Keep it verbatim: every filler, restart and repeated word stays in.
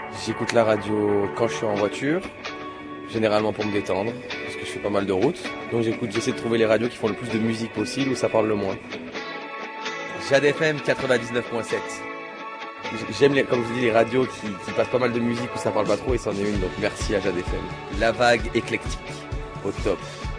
J'écoute la radio quand je suis en voiture, généralement pour me détendre, parce que je fais pas mal de routes. Donc j'écoute, j'essaie de trouver les radios qui font le plus de musique possible, où ça parle le moins. Jade F M quatre-vingt-dix-neuf virgule sept. J'aime, les, comme je vous dis, les radios qui, qui passent pas mal de musique où ça parle pas trop, et c'en est une, donc merci à Jade F M. La vague éclectique. Au top.